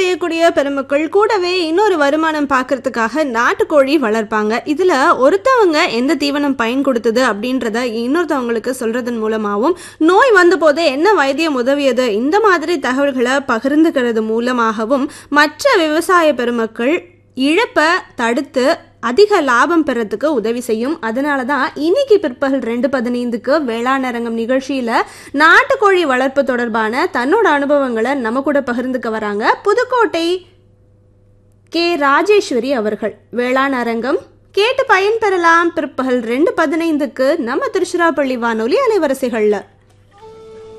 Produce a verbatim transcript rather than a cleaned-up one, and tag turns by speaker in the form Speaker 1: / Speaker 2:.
Speaker 1: செய்யக்கூடிய பெருமக்கள் கூடவே இன்னொரு வருமானம் பார்க்கறதுக்காக நாட்டுக்கோழி வளர்ப்பாங்க. இதுல ஒருத்தவங்க எந்த தீவனம் பயன் கொடுத்தது அப்படின்றத இன்னொருத்தவங்களுக்கு சொல்றதன் மூலமாகவும், நோய் வந்த போதே என்ன வைத்தியம் உதவியது, இந்த மாதிரி தகவல்களை பகிர்ந்துக்கிறது மூலமாகவும் மற்ற விவசாய பெருமக்கள் இழப்பை தடுத்து அதிக லாபம் பெறத்துக்கு உதவி செய்யும். அதனால தான் இன்னைக்கு பிற்பகல் ரெண்டு பதினைந்துக்கு வேளாண் அரங்கம் நிகழ்ச்சியில நாட்டுக்கோழி வளர்ப்பு தொடர்பான தன்னோட அனுபவங்களை நம்ம கூட பகிர்ந்துக்க வராங்க புதுக்கோட்டை கே ராஜேஸ்வரி அவர்கள். வேளாண் அரங்கம் கேட்டு பயன்பெறலாம் பிற்பகல் ரெண்டு பதினைந்துக்கு நம்ம திருச்சிராப்பள்ளி வானொலி அலைவரிசைகள்ல.